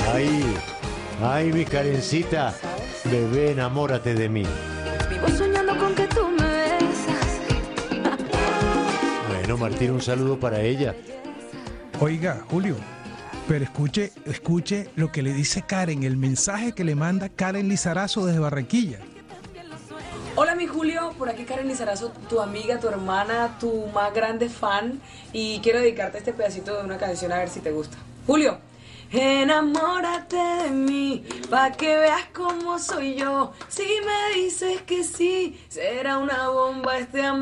Ay, ay, mi Karencita, bebé, enamórate de mí. Vivo soñando con que tú me besas. Bueno, Martín, un saludo para ella. Oiga, Julio, pero escuche lo que le dice Karen, el mensaje que le manda Karen Lizarazo desde Barranquilla. Hola mi Julio, por aquí Karen Lizarazo, tu amiga, tu hermana, tu más grande fan, y quiero dedicarte este pedacito de una canción a ver si te gusta. Julio, enamórate de mí, pa' que veas cómo soy yo. Si me dices que sí, será una bomba este amor.